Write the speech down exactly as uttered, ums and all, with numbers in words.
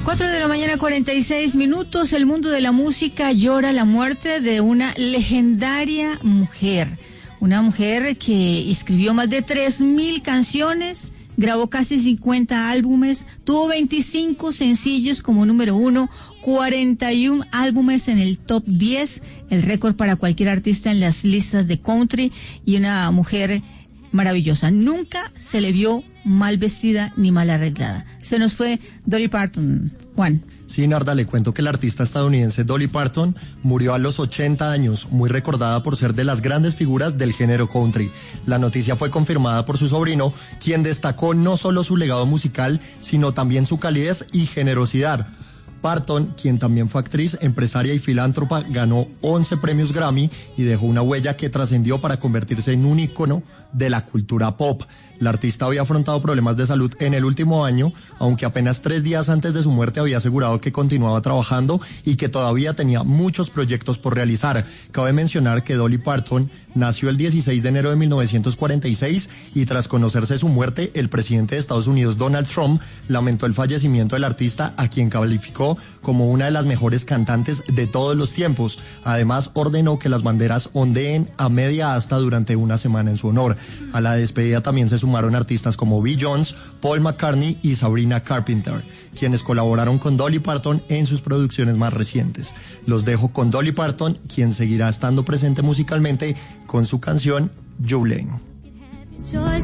cuatro de la mañana, cuarenta y seis minutos. El mundo de la música llora la muerte de una legendaria mujer. Una mujer que escribió más de tres mil canciones, grabó casi cincuenta álbumes, tuvo veinticinco sencillos como número uno, cuarenta y un álbumes en el top diez, el récord para cualquier artista en las listas de country, y una mujer maravillosa. Nunca se le vio mal vestida ni mal arreglada. Se nos fue Dolly Parton, Juan. Sí, Narda, le cuento que la artista estadounidense Dolly Parton murió a los ochenta años, muy recordada por ser de las grandes figuras del género country. La noticia fue confirmada por su sobrino, quien destacó no solo su legado musical, sino también su calidez y generosidad. Parton, quien también fue actriz, empresaria y filántropa, ganó once premios Grammy y dejó una huella que trascendió para convertirse en un ícono de la cultura pop. La artista había afrontado problemas de salud en el último año, aunque apenas tres días antes de su muerte había asegurado que continuaba trabajando y que todavía tenía muchos proyectos por realizar. Cabe mencionar que Dolly Parton nació el dieciséis de enero de mil novecientos cuarenta y seis y tras conocerse su muerte, el presidente de Estados Unidos, Donald Trump, lamentó el fallecimiento del artista, a quien calificó como una de las mejores cantantes de todos los tiempos. Además, ordenó que las banderas ondeen a media asta durante una semana en su honor. A la despedida también se sumaron artistas como Bill Jones, Paul McCartney y Sabrina Carpenter, quienes colaboraron con Dolly Parton en sus producciones más recientes. Los dejo con Dolly Parton, quien seguirá estando presente musicalmente con su canción Jolene.